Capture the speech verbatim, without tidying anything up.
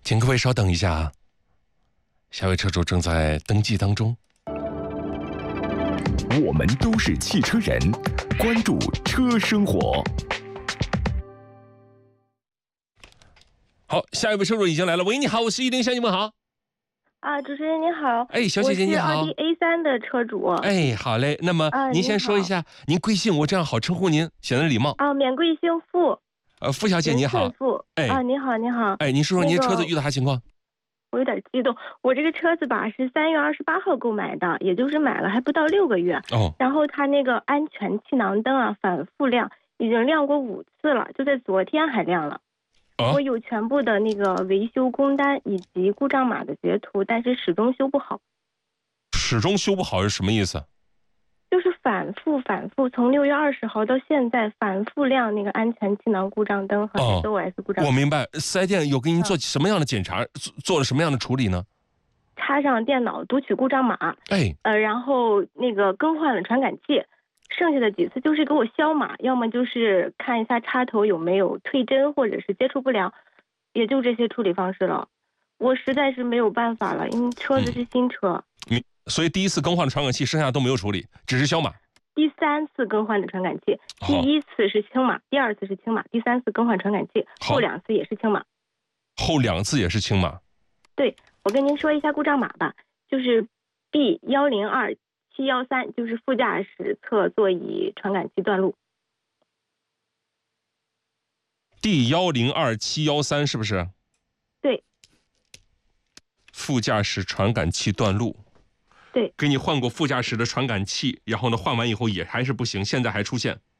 请各位稍等一下啊，下位车主正在登记当中。 我们都是汽车人，关注车生活。 好，下一位车主已经来了。喂，你好，我是一零，向你问好。 啊，主持人您好。 哎，小姐姐你好。 我是奥迪 A 三 的车主。 哎，好嘞。那么、 啊、 您先说一下，您贵姓？我这样好称呼您，显得礼貌。 啊，免贵姓傅。 呃，傅小姐你好。 傅。 哎， 啊，你好，你好。 哎，您说说您那个、 车子遇到啥情况？ 我有点激动，我这个车子吧是三月二十八号购买的，也就是买了还不到六个月。 哦。 然后它那个安全气囊灯啊，反复亮，已经亮过五次了，就在昨天还亮了。 哦、 我有全部的那个维修工单以及故障码的截图，但是始终修不好。 始终修不好是什么意思？ 就是反复反复，从六月二十号到现在反复亮那个安全气囊故障灯和 S O S 故障、 哦。我明白，四 S 店有给您做什么样的检查、嗯、做做了什么样的处理呢？ 插上电脑读取故障码， 哎， 呃，然后那个更换了传感器，剩下的几次就是给我消码，要么就是看一下插头有没有退针或者是接触不良，也就这些处理方式了。我实在是没有办法了，因为车子是新车。 嗯，所以第一次更换的传感器，剩下都没有处理，只是消码。 第三次更换的传感器，第一次是清码，第二次是清码，第三次更换传感器，后两次也是清码。 后两次也是清码。 对，我跟您说一下故障码吧，就是 B 一零二七一三，就是副驾驶侧座椅传感器断路。 D 一零二七一三是不是？ 对。 副驾驶传感器断路。 对。 给你换过副驾驶的传感器，然后呢，换完以后也还是不行，现在还出现。